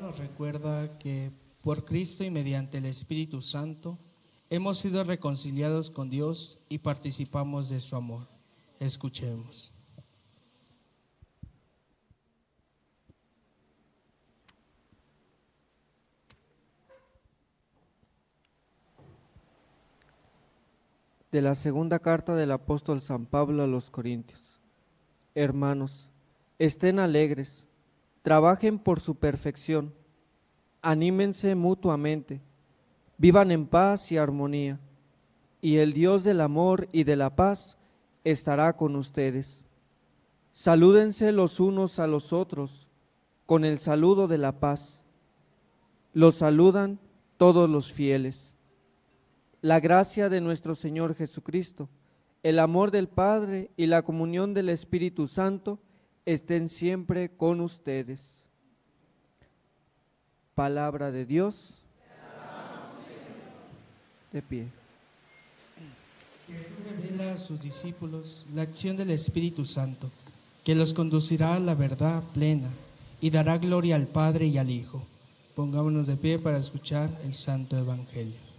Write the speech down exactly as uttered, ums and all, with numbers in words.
nos recuerda que por Cristo y mediante el Espíritu Santo hemos sido reconciliados con Dios y participamos de su amor. Escuchemos. De la segunda carta del apóstol San Pablo a los Corintios. Hermanos, estén alegres, trabajen por su perfección, anímense mutuamente, vivan en paz y armonía, y el Dios del amor y de la paz estará con ustedes. Salúdense los unos a los otros con el saludo de la paz. Los saludan todos los fieles. La gracia de nuestro Señor Jesucristo, el amor del Padre y la comunión del Espíritu Santo estén siempre con ustedes. Palabra de Dios. De pie. Jesús revela a sus discípulos la acción del Espíritu Santo, que los conducirá a la verdad plena y dará gloria al Padre y al Hijo. Pongámonos de pie para escuchar el Santo Evangelio.